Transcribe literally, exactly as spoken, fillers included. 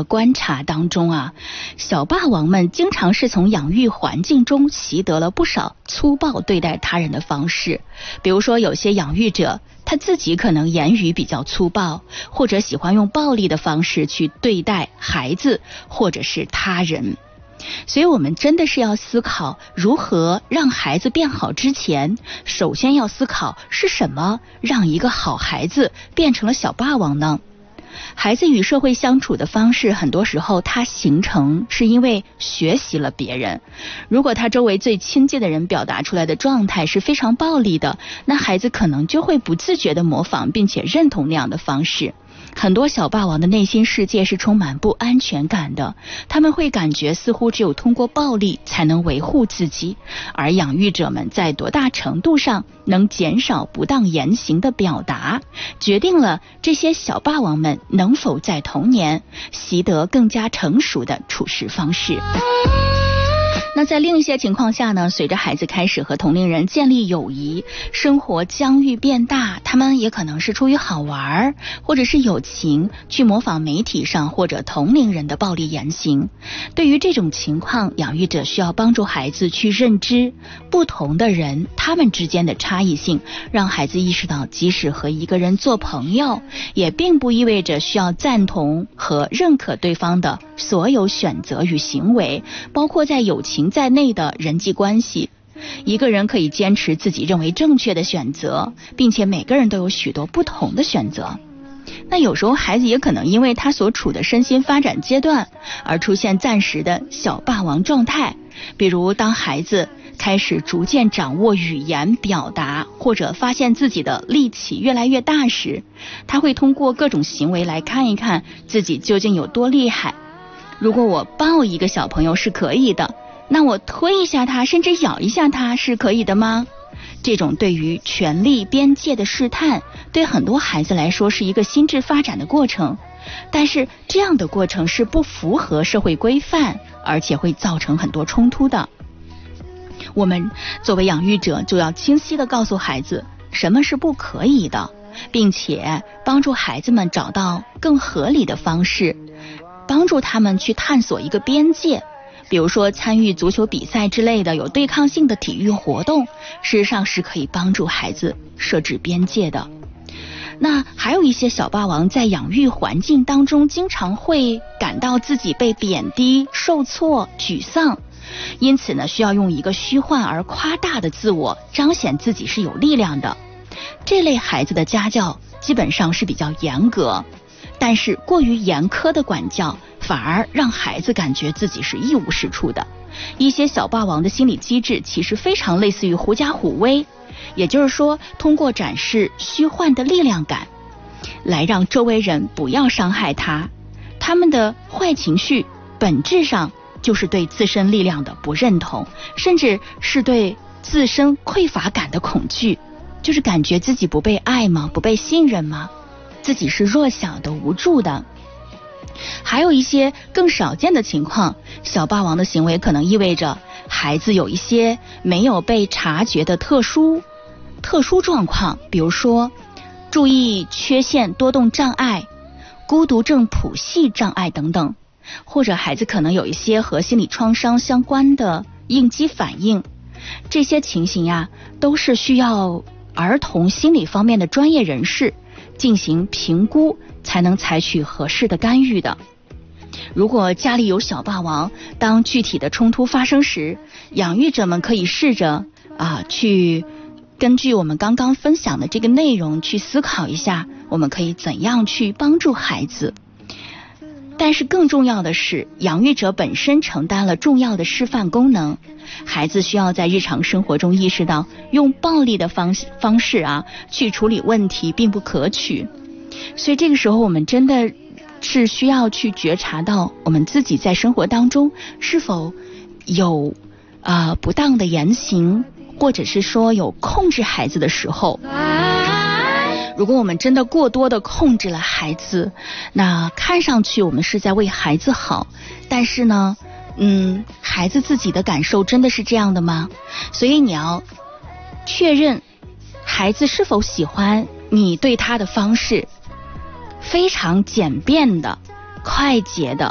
的观察当中啊，小霸王们经常是从养育环境中习得了不少粗暴对待他人的方式。比如说有些养育者他自己可能言语比较粗暴，或者喜欢用暴力的方式去对待孩子或者是他人。所以我们真的是要思考如何让孩子变好之前，首先要思考是什么让一个好孩子变成了小霸王呢？孩子与社会相处的方式，很多时候他形成是因为学习了别人。如果他周围最亲近的人表达出来的状态是非常暴力的，那孩子可能就会不自觉地模仿并且认同那样的方式。很多小霸王的内心世界是充满不安全感的，他们会感觉似乎只有通过暴力才能维护自己，而养育者们在多大程度上能减少不当言行的表达，决定了这些小霸王们能否在童年习得更加成熟的处事方式。那在另一些情况下呢，随着孩子开始和同龄人建立友谊，生活疆域变大，他们也可能是出于好玩或者是友情去模仿媒体上或者同龄人的暴力言行。对于这种情况，养育者需要帮助孩子去认知不同的人他们之间的差异性，让孩子意识到即使和一个人做朋友，也并不意味着需要赞同和认可对方的所有选择与行为，包括在友情在内的人际关系。一个人可以坚持自己认为正确的选择，并且每个人都有许多不同的选择。那有时候孩子也可能因为他所处的身心发展阶段而出现暂时的小霸王状态，比如当孩子开始逐渐掌握语言表达，或者发现自己的力气越来越大时，他会通过各种行为来看一看自己究竟有多厉害。如果我抱一个小朋友是可以的，那我推一下他，甚至咬一下他是可以的吗？这种对于权力边界的试探，对很多孩子来说是一个心智发展的过程，但是这样的过程是不符合社会规范，而且会造成很多冲突的。我们作为养育者就要清晰地告诉孩子什么是不可以的，并且帮助孩子们找到更合理的方式，帮助他们去探索一个边界。比如说参与足球比赛之类的有对抗性的体育活动，事实上是可以帮助孩子设置边界的。那还有一些小霸王在养育环境当中经常会感到自己被贬低、受挫、沮丧，因此呢，需要用一个虚幻而夸大的自我彰显自己是有力量的。这类孩子的家教基本上是比较严格，但是过于严苛的管教反而让孩子感觉自己是一无是处的。一些小霸王的心理机制其实非常类似于狐假虎威，也就是说通过展示虚幻的力量感来让周围人不要伤害他。他们的坏情绪本质上就是对自身力量的不认同，甚至是对自身匮乏感的恐惧，就是感觉自己不被爱吗？不被信任吗？自己是弱小的、无助的。还有一些更少见的情况，小霸王的行为可能意味着孩子有一些没有被察觉的特殊特殊状况，比如说注意缺陷多动障碍、孤独症谱系障碍等等，或者孩子可能有一些和心理创伤相关的应激反应。这些情形呀，都是需要儿童心理方面的专业人士进行评估，才能采取合适的干预的。如果家里有小霸王，当具体的冲突发生时，养育者们可以试着啊，去根据我们刚刚分享的这个内容去思考一下，我们可以怎样去帮助孩子。但是更重要的是，养育者本身承担了重要的示范功能。孩子需要在日常生活中意识到，用暴力的方方式啊去处理问题并不可取。所以这个时候我们真的是需要去觉察到我们自己在生活当中是否有啊、呃、不当的言行，或者是说有控制孩子的时候。如果我们真的过多的控制了孩子，那看上去我们是在为孩子好，但是呢嗯，孩子自己的感受真的是这样的吗？所以你要确认孩子是否喜欢你对他的方式，非常简便的、快捷的